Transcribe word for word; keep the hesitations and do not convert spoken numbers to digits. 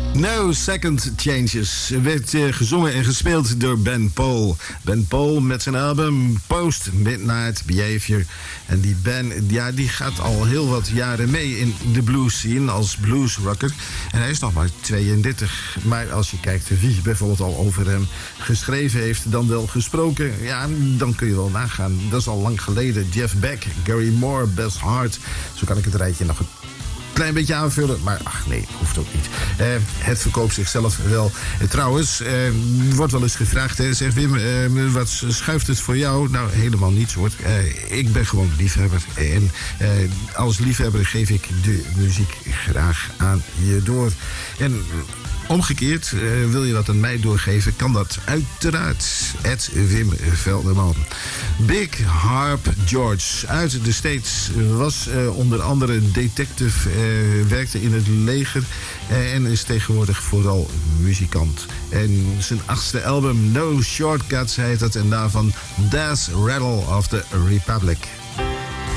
No Second Changes werd uh, gezongen en gespeeld door Ben Paul. Ben Paul met zijn album Post Midnight Behavior. En die Ben, ja, die gaat al heel wat jaren mee in de blues scene als bluesrocker. En hij is nog maar tweeëndertig. Maar als je kijkt wie bijvoorbeeld al over hem geschreven heeft, dan wel gesproken, ja, dan kun je wel nagaan. Dat is al lang geleden. Jeff Beck, Gary Moore, Bess Hart. Zo kan ik het rijtje nog een klein beetje aanvullen, maar ach nee, hoeft ook niet. Uh, het verkoopt zichzelf wel. Uh, trouwens, uh, wordt wel eens gevraagd, hè, zegt Wim, uh, wat schuift het voor jou? Nou, helemaal niets hoor. Uh, ik ben gewoon liefhebber. En uh, als liefhebber geef ik de muziek graag aan je door. En omgekeerd, uh, wil je dat aan mij doorgeven, kan dat uiteraard. Ed Wim Velderman. Big Harp George uit de States was uh, onder andere detective, uh, werkte in het leger uh, en is tegenwoordig vooral muzikant. En zijn achtste album No Shortcuts heet het en daarvan Death Rattle of the Republic.